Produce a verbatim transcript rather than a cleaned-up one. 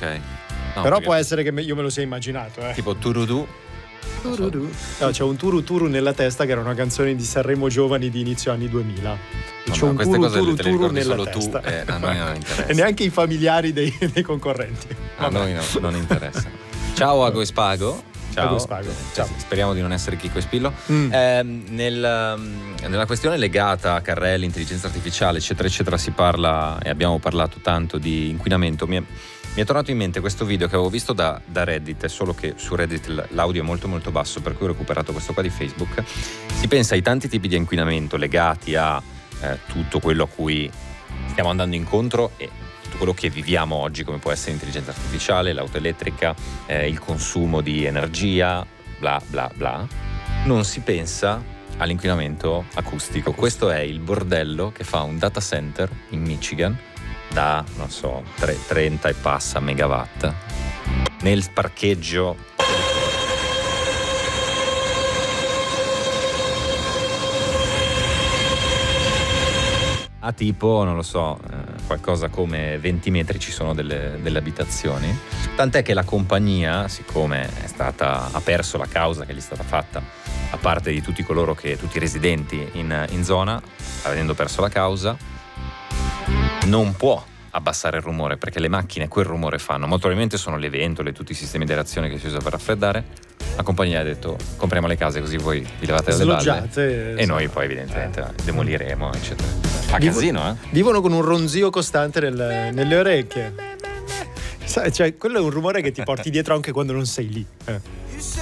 No, Però perché... può essere che io me lo sia immaginato, eh. Tipo Turudu. Tururu. No, c'è un turu turu nella testa che era una canzone di Sanremo Giovani di inizio anni duemila. No, c'è no, un queste turu cose turu te le turu ricordi nella solo testa. tu, eh, a noi non interessa. E neanche i familiari dei, dei concorrenti. A noi no, non interessa. Ciao Ago e Spago. Ciao. Ago e Spago. Ciao. Speriamo di non essere Chico e Spillo. Mm. Eh, nel, nella questione legata a carrelli, intelligenza artificiale, eccetera, eccetera, si parla e abbiamo parlato tanto di inquinamento. Mi è, mi è tornato in mente questo video che avevo visto da, da Reddit, solo che su Reddit l'audio è molto molto basso, per cui ho recuperato questo qua di Facebook. Si pensa ai tanti tipi di inquinamento legati a eh, tutto quello a cui stiamo andando incontro e tutto quello che viviamo oggi, come può essere l'intelligenza artificiale, l'auto elettrica, eh, il consumo di energia, bla bla bla. Non si pensa all'inquinamento acustico. Questo è il bordello che fa un data center in Michigan da, non so, trenta e passa megawatt nel parcheggio. A tipo, non lo so, eh, qualcosa come venti metri ci sono delle, delle abitazioni. Tant'è che la compagnia, siccome è stata, ha perso la causa che gli è stata fatta, a parte di tutti coloro che, tutti i residenti in, in zona, avendo perso la causa, non può abbassare il rumore, perché le macchine quel rumore fanno. Molto probabilmente sono le ventole, tutti i sistemi di aerazione che si usa per raffreddare. La compagnia ha detto: compriamo le case così voi vi levate dalle balle e noi poi evidentemente eh. demoliremo, eccetera. Fa Vivo, casino, eh? Vivono con un ronzio costante nel, nelle orecchie. Sai, cioè, quello è un rumore che ti porti dietro anche quando non sei lì. Eh.